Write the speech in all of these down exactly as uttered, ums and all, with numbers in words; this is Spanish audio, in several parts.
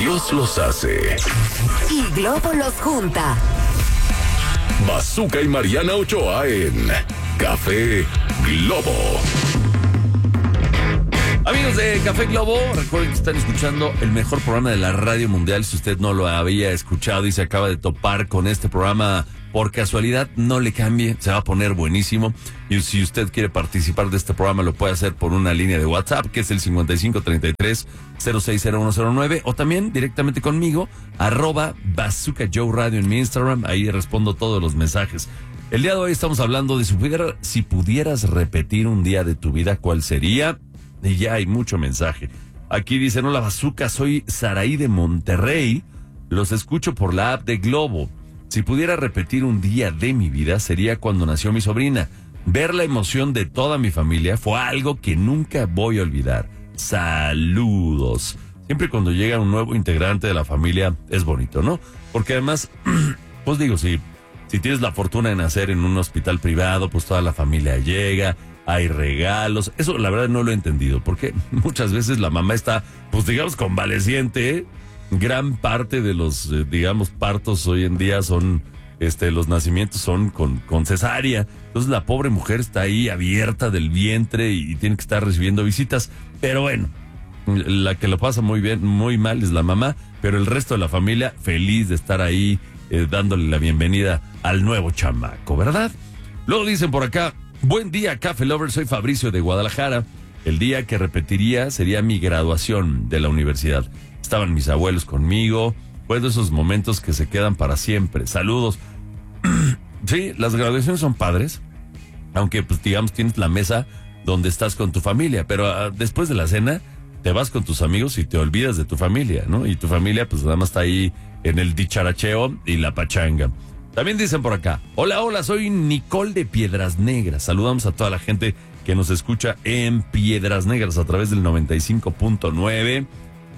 Dios los hace y Globo los junta. Bazooka y Mariana Ochoa en Café Globo. Amigos de Café Globo, recuerden que están escuchando el mejor programa de la radio mundial. Si usted no lo había escuchado y se acaba de topar con este programa por casualidad, no le cambie, se va a poner buenísimo. Y si usted quiere participar de este programa, lo puede hacer por una línea de WhatsApp, que es el cincuenta y cinco treinta y tres cero seis cero uno cero nueve, o también directamente conmigo, arroba Bazooka Joe Radio en mi Instagram. Ahí respondo todos los mensajes. El día de hoy estamos hablando de si, pudiera, si pudieras repetir un día de tu vida, ¿cuál sería? Y ya hay mucho mensaje. Aquí dicen: hola Bazooka, soy Saraí de Monterrey. Los escucho por la app de Globo. Si pudiera repetir un día de mi vida, sería cuando nació mi sobrina. Ver la emoción de toda mi familia fue algo que nunca voy a olvidar. Saludos. Siempre cuando llega un nuevo integrante de la familia es bonito, ¿no? Porque además, pues digo, si, si tienes la fortuna de nacer en un hospital privado, pues toda la familia llega, hay regalos. Eso la verdad no lo he entendido, porque muchas veces la mamá está, pues digamos, convaleciente, ¿eh? Gran parte de los, eh, digamos, partos hoy en día son, este, los nacimientos son con, con cesárea. Entonces la pobre mujer está ahí abierta del vientre y, y tiene que estar recibiendo visitas. Pero bueno, la que lo pasa muy bien, muy mal es la mamá, pero el resto de la familia feliz de estar ahí, eh, dándole la bienvenida al nuevo chamaco, ¿verdad? Luego dicen por acá: buen día, Café Lover, soy Fabricio de Guadalajara. El día que repetiría sería mi graduación de la universidad. Estaban mis abuelos conmigo, pues de esos momentos que se quedan para siempre. Saludos. Sí, las graduaciones son padres, aunque pues digamos tienes la mesa donde estás con tu familia, pero uh, después de la cena te vas con tus amigos y te olvidas de tu familia, ¿no? Y tu familia pues nada más está ahí en el dicharacheo y la pachanga. También dicen por acá: hola, hola, soy Nicole de Piedras Negras. Saludamos a toda la gente que nos escucha en Piedras Negras a través del noventa y cinco punto nueve.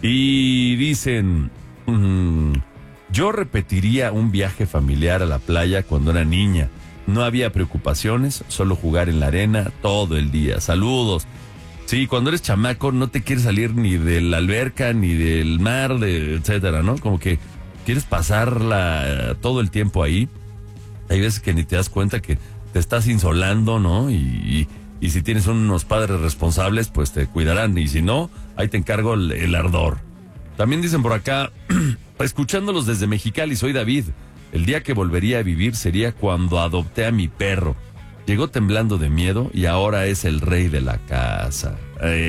Y dicen: mmm, yo repetiría un viaje familiar a la playa cuando era niña. No había preocupaciones, solo jugar en la arena todo el día. Saludos. Sí, cuando eres chamaco no te quieres salir ni de la alberca, ni del mar, de, etcétera, ¿no? Como que quieres pasarla todo el tiempo ahí. Hay veces que ni te das cuenta que te estás insolando, ¿no? Y, y, y si tienes unos padres responsables, pues te cuidarán. Y si no, ahí te encargo el, el ardor. También dicen por acá: escuchándolos desde Mexicali, soy David. El día que volvería a vivir sería cuando adopté a mi perro. Llegó temblando de miedo y ahora es el rey de la casa.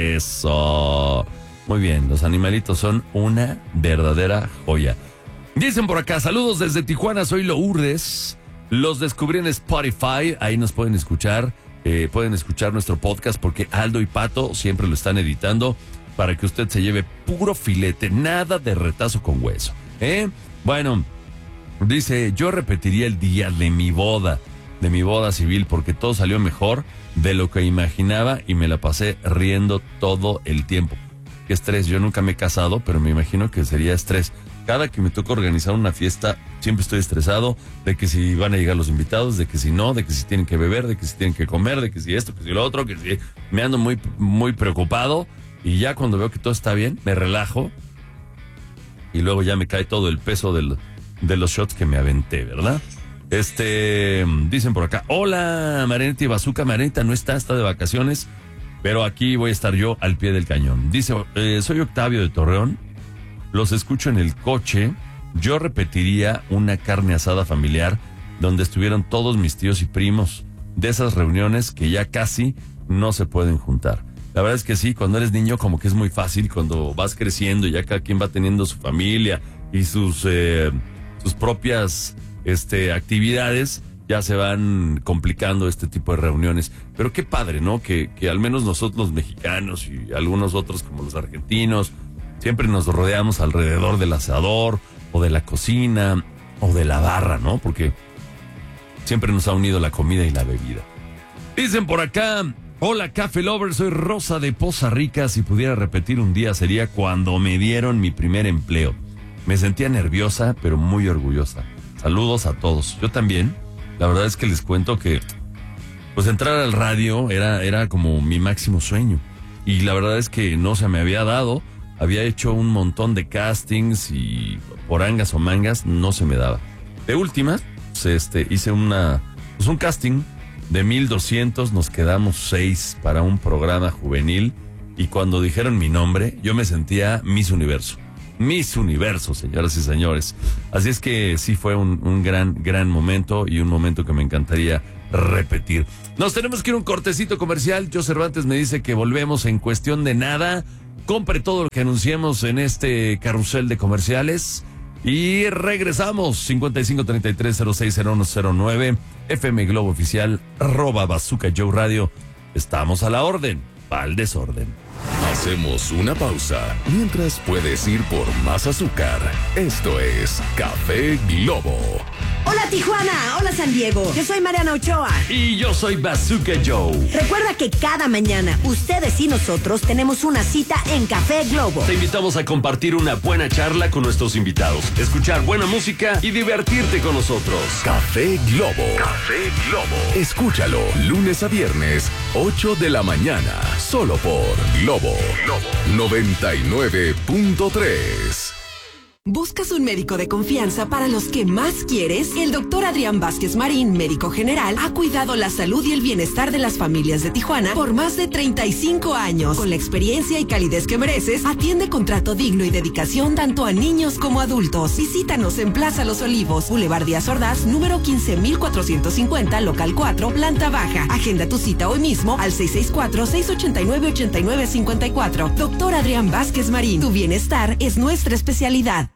Eso. Muy bien, los animalitos son una verdadera joya. Dicen por acá: saludos desde Tijuana, soy Lourdes. Los descubrí en Spotify, ahí nos pueden escuchar. Eh, pueden escuchar nuestro podcast porque Aldo y Pato siempre lo están editando para que usted se lleve puro filete, nada de retazo con hueso, ¿eh? Bueno, dice: yo repetiría el día de mi boda, de mi boda civil, porque todo salió mejor de lo que imaginaba y me la pasé riendo todo el tiempo. Qué estrés, yo nunca me he casado, pero me imagino que sería estrés. Cada que me toca organizar una fiesta, siempre estoy estresado de que si van a llegar los invitados, de que si no, de que si tienen que beber, de que si tienen que comer, de que si esto, que si lo otro, que si... Me ando muy, muy preocupado y ya cuando veo que todo está bien, me relajo y luego ya me cae todo el peso del, de los shots que me aventé, ¿verdad? Este, dicen por acá: hola, Marianita y Bazooka. Marianita no está, está de vacaciones, pero aquí voy a estar yo al pie del cañón. Dice: eh, soy Octavio de Torreón. Los escucho en el coche. Yo repetiría una carne asada familiar donde estuvieron todos mis tíos y primos. De esas reuniones que ya casi no se pueden juntar. La verdad es que sí, cuando eres niño como que es muy fácil. Cuando vas creciendo y ya cada quien va teniendo su familia y sus, eh, sus propias este, actividades, ya se van complicando este tipo de reuniones. Pero qué padre, ¿no? Que, que al menos nosotros los mexicanos y algunos otros como los argentinos siempre nos rodeamos alrededor del asador o de la cocina o de la barra, ¿no? Porque siempre nos ha unido la comida y la bebida. Dicen por acá: hola, Café Lover, soy Rosa de Poza Rica. Si pudiera repetir un día sería cuando me dieron mi primer empleo. Me sentía nerviosa, pero muy orgullosa. Saludos a todos. Yo también. La verdad es que les cuento que pues entrar al radio era, era como mi máximo sueño. Y la verdad es que no se me había dado había hecho un montón de castings y por angas o mangas no se me daba. De últimas, pues, este, hice una, pues un casting de mil doscientos, nos quedamos seis para un programa juvenil y cuando dijeron mi nombre, yo me sentía Miss Universo. Miss Universo, señoras y señores. Así es que sí fue un, un gran, gran momento y un momento que me encantaría repetir. Nos tenemos que ir a un cortecito comercial. Yo Cervantes me dice que volvemos en cuestión de nada. Compre todo lo que anunciemos en este carrusel de comerciales y regresamos. cincuenta y cinco treinta y tres cero seis cero uno cero nueve F M Globo Oficial, arroba Bazooka Joe Radio. Estamos a la orden, pa'l desorden. Hacemos una pausa mientras puedes ir por más azúcar. Esto es Café Globo. Hola Tijuana, hola San Diego, yo soy Mariana Ochoa. Y yo soy Bazooka Joe. Recuerda que cada mañana ustedes y nosotros tenemos una cita en Café Globo. Te invitamos a compartir una buena charla con nuestros invitados, escuchar buena música y divertirte con nosotros. Café Globo. Café Globo. Escúchalo lunes a viernes, ocho de la mañana, solo por Globo. Globo noventa y nueve punto tres. ¿Buscas un médico de confianza para los que más quieres? El doctor Adrián Vázquez Marín, médico general, ha cuidado la salud y el bienestar de las familias de Tijuana por más de treinta y cinco años. Con la experiencia y calidez que mereces, atiende con trato digno y dedicación tanto a niños como adultos. Visítanos en Plaza Los Olivos, Boulevard Díaz Ordaz, número quince mil cuatrocientos cincuenta, local cuatro, planta baja. Agenda tu cita hoy mismo al seis seis cuatro, seis ocho nueve, ocho nueve cinco cuatro. Doctor Adrián Vázquez Marín, tu bienestar es nuestra especialidad.